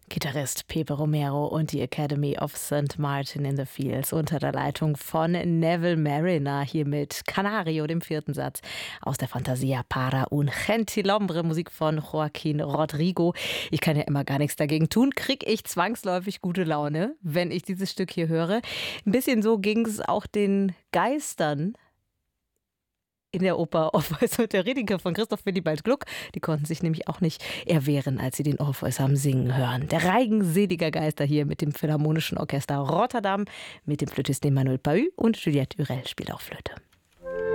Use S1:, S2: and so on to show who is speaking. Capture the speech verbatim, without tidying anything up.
S1: Gitarrist Pepe Romero und die Academy of Saint Martin in the Fields unter der Leitung von Neville Marriner hier mit Canario, dem vierten Satz aus der Fantasia Para un Gentilhombre, Musik von Joaquín Rodrigo. Ich kann ja immer gar nichts dagegen tun, kriege ich zwangsläufig gute Laune, wenn ich dieses Stück hier höre. Ein bisschen so ging es auch den Geistern in der Oper Orpheus und Eurydice von Christoph Willibald Gluck. Die konnten sich nämlich auch nicht erwehren, als sie den Orpheus haben singen hören. Der Reigen seliger Geister hier mit dem Philharmonischen Orchester Rotterdam, mit dem Flötisten Emmanuel Pahud und Juliette Hurel spielt auch Flöte.